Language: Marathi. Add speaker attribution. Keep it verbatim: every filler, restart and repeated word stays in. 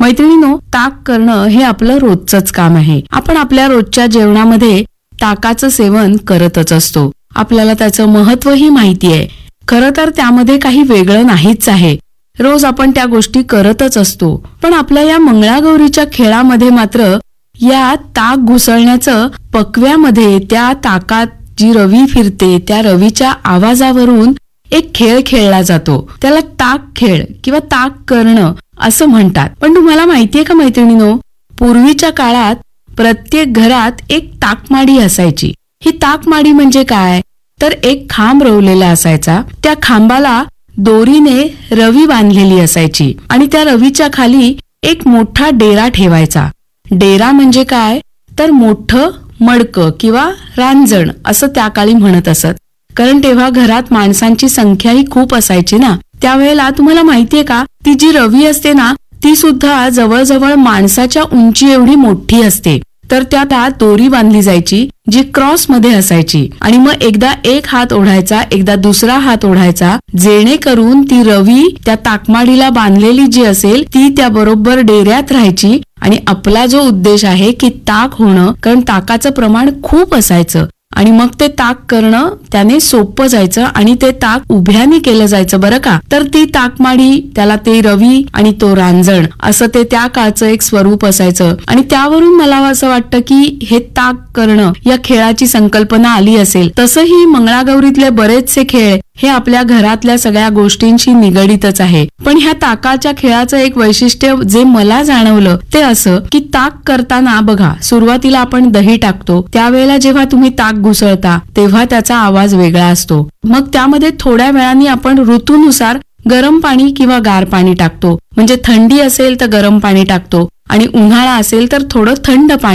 Speaker 1: मैत्रिणींनो, ताक करणं हे आपलं रोजचंच काम आहे. आपण आपल्या रोजच्या जेवणामध्ये ताकाचं सेवन करतच असतो. आपल्याला त्याचं महत्वही माहिती आहे. खरं तर त्यामध्ये काही वेगळं नाहीच आहे. रोज आपण त्या गोष्टी करतच असतो. पण आपल्या या मंगळागौरीच्या खेळामध्ये मात्र या ताक घुसळण्याचं पकव्यामध्ये त्या ताकात जी रवी फिरते त्या रवीच्या आवाजावरून एक खेळ खेळला जातो. त्याला ताक खेळ किंवा ताक करणं असं म्हणतात. पण तुम्हाला माहितीये का मैत्रिणींनो, पूर्वीच्या काळात प्रत्येक घरात एक ताकमाडी असायची. ही ताकमाडी म्हणजे काय, तर एक खांब रोवलेला असायचा. त्या खांबाला दोरीने रवी बांधलेली असायची आणि त्या रवीच्या खाली एक मोठा डेरा ठेवायचा. डेरा म्हणजे काय, तर मोठं मडकं किंवा रांजण असं त्या काळी म्हणत असत. कारण तेव्हा घरात माणसांची संख्याही खूप असायची ना. त्यावेळेला तुम्हाला माहितीये का, ती जी रवी असते ना, ती सुद्धा जवळजवळ माणसाच्या उंची एवढी मोठी असते. तर त्यात दोरी बांधली जायची जी क्रॉस मध्ये असायची आणि मग एकदा एक हात ओढायचा, एकदा दुसरा हात ओढायचा, जेणेकरून ती रवी त्या ताकमाडीला बांधलेली जी असेल ती त्या बरोबर डेऱ्यात राहायची. आणि आपला जो उद्देश आहे की ताक होणं, कारण ताकाचं प्रमाण खूप असायचं आणि मग ते ताक करणं त्याने सोपं जायचं आणि ते ताक उभ्याने केलं जायचं बरं का. तर ती ताकमाडी, त्याला ते रवी आणि तो रांजण असं ते त्या काळचं एक स्वरूप असायचं. आणि त्यावरून मला असं वाटतं की हे ताक करणं या खेळाची संकल्पना आली असेल. तसंही मंगळागौरीतले बरेचसे खेळ हे आपल्या घरातल्या सगळ्या गोष्टींशी निगडीतच आहे. पण ह्या ताकाच्या खेळाचं एक वैशिष्ट्य जे मला जाणवलं ते असं की ताक करताना बघा, सुरुवातीला आपण दही टाकतो. त्यावेळेला जेव्हा तुम्ही ताक घुसळता तेव्हा त्याचा आवाज वेगळा असतो. मग त्यामध्ये थोड्या वेळाने आपण ऋतूनुसार गरम पाणी किंवा गार पाणी टाकतो. म्हणजे थंडी असेल तर गरम पाणी टाकतो आणि उन्हाळा असेल तर थोडं थंड पाणी